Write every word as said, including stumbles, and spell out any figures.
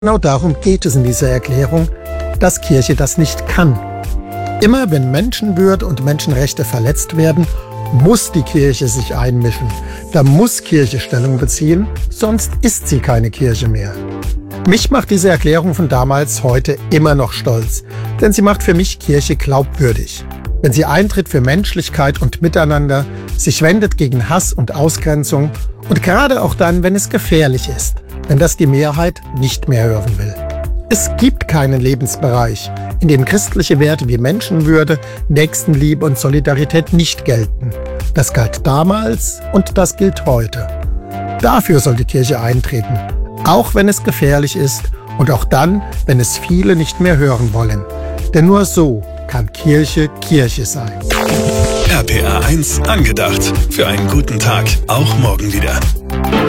Genau darum geht es in dieser Erklärung, dass Kirche das nicht kann. Immer wenn Menschenwürde und Menschenrechte verletzt werden, muss die Kirche sich einmischen. Da muss Kirche Stellung beziehen, sonst ist sie keine Kirche mehr. Mich macht diese Erklärung von damals heute immer noch stolz, denn sie macht für mich Kirche glaubwürdig. Wenn sie eintritt für Menschlichkeit und Miteinander, sich wendet gegen Hass und Ausgrenzung und gerade auch dann, wenn es gefährlich ist, wenn das die Mehrheit nicht mehr hören will. Es gibt keinen Lebensbereich, in dem christliche Werte wie Menschenwürde, Nächstenliebe und Solidarität nicht gelten. Das galt damals und das gilt heute. Dafür soll die Kirche eintreten, auch wenn es gefährlich ist und auch dann, wenn es viele nicht mehr hören wollen. Denn nur so kann Kirche Kirche sein. R P R eins angedacht. Für einen guten Tag, auch morgen wieder.